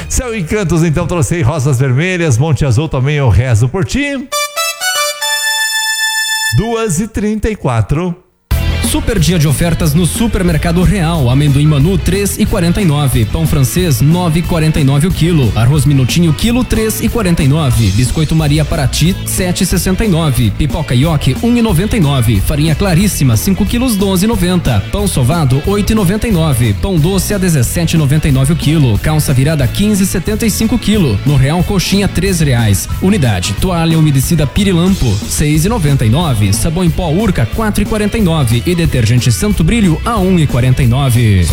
Céu Encantos, então, trouxe aí Rosas Vermelhas, Monte Azul também, eu rezo por ti. 2h34. Super dia de ofertas no Supermercado Real. Amendoim Manu 3,49. Pão francês 9,49 o quilo. Arroz Minutinho quilo 3,49. Biscoito Maria Paraty 7,69. Pipoca Yoki 1,99. Farinha Claríssima 5 quilos 12,90. Pão sovado 8,99. Pão doce a 17,99 o quilo. Calça virada 15,75 quilo. No Real Coxinha R$13. Unidade. Toalha umedecida Pirilampo 6,99. Sabão em pó Urca 4,49. E detergente Santo Brilho a 1,49.